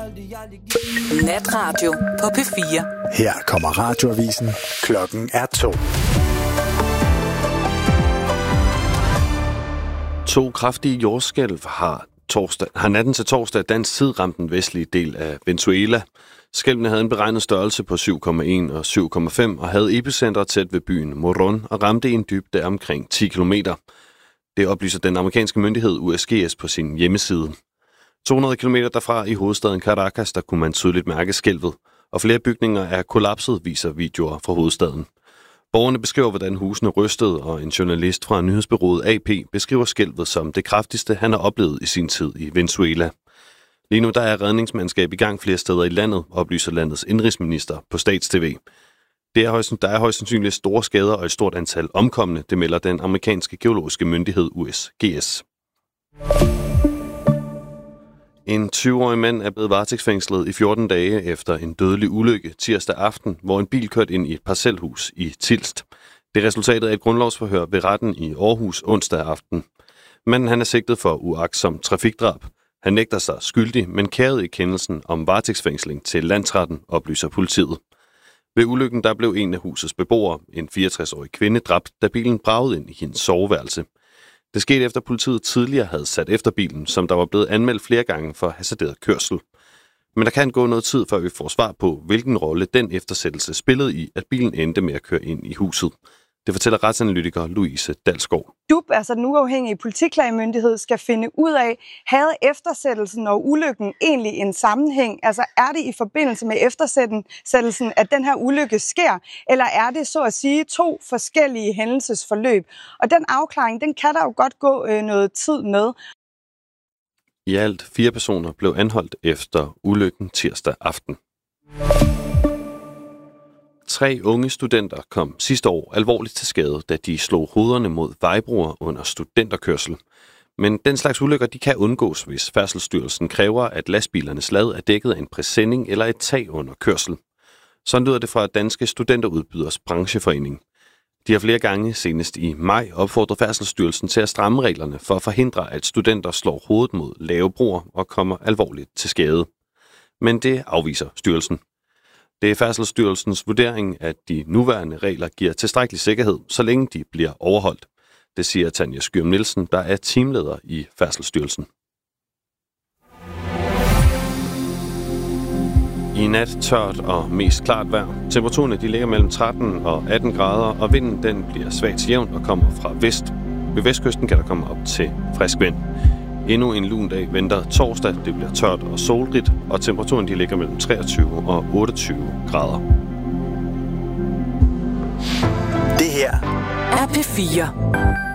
Natradio på P4. Her kommer radioavisen. Klokken er 2. 2 kraftige jordskælv har natten til torsdag dansk tid ramt den vestlige del af Venezuela. Skælvene havde en beregnet størrelse på 7,1 og 7,5 og havde epicenter tæt ved byen Morón og ramte i en dybde af omkring 10 km. Det oplyser den amerikanske myndighed USGS på sin hjemmeside. 200 km derfra i hovedstaden Caracas, der kunne man tydeligt mærke skælvet, og flere bygninger er kollapset, viser videoer fra hovedstaden. Borgerne beskriver, hvordan husene rystede, og en journalist fra nyhedsbureauet AP beskriver skælvet som det kraftigste, han har oplevet i sin tid i Venezuela. Lige nu der er redningsmandskab i gang flere steder i landet, oplyser landets indrigsminister på Stats-TV. Der er højst sandsynligt store skader og et stort antal omkomne, det melder den amerikanske geologiske myndighed USGS. En 20-årig mand er blevet varetægtsfængslet i 14 dage efter en dødelig ulykke tirsdag aften, hvor en bil kørte ind i et parcelhus i Tilst. Det er resultatet af et grundlovsforhør ved retten i Aarhus onsdag aften. Manden han er sigtet for uagtsomt trafikdrab. Han nægter sig skyldig, men kærede i kendelsen om varetægtsfængsling til landsretten, oplyser politiet. Ved ulykken der blev en af husets beboere, en 64-årig kvinde, dræbt, da bilen bragede ind i hendes soveværelse. Det skete efter politiet tidligere havde sat efter bilen, som der var blevet anmeldt flere gange for hasarderet kørsel. Men der kan gå noget tid, før vi får svar på, hvilken rolle den eftersættelse spillede i, at bilen endte med at køre ind i huset. Det fortæller retsanalytiker Louise Dalsgaard. DUP, altså den uafhængige politiklagemyndighed, skal finde ud af, havde eftersættelsen og ulykken egentlig en sammenhæng? Altså er det i forbindelse med eftersættelsen, at den her ulykke sker? Eller er det så at sige 2 forskellige hændelsesforløb? Og den afklaring, den kan der jo godt gå noget tid med. I alt 4 personer blev anholdt efter ulykken tirsdag aften. 3 unge studenter kom sidste år alvorligt til skade, da de slog hovederne mod vejbroer under studenterkørsel. Men den slags ulykker de kan undgås, hvis Færdselsstyrelsen kræver, at lastbilernes lad er dækket af en præsending eller et tag under kørsel. Sådan lyder det fra Danske Studenterudbyders Brancheforening. De har flere gange, senest i maj, opfordret Færdselsstyrelsen til at stramme reglerne for at forhindre, at studenter slår hovedet mod lave broer og kommer alvorligt til skade. Men det afviser styrelsen. Det er Færdselsstyrelsens vurdering, at de nuværende regler giver tilstrækkelig sikkerhed, så længe de bliver overholdt. Det siger Tanja Skyrum Nielsen, der er teamleder i Færdselsstyrelsen. I nat tørt og mest klart vejr. Temperaturerne de ligger mellem 13 og 18 grader, og vinden den bliver svagt til jævn og kommer fra vest. Ved vestkysten kan der komme op til frisk vind. Endnu en lun dag venter torsdag. Det bliver tørt og solrigt, og temperaturen de ligger mellem 23 og 28 grader. Det her er P4.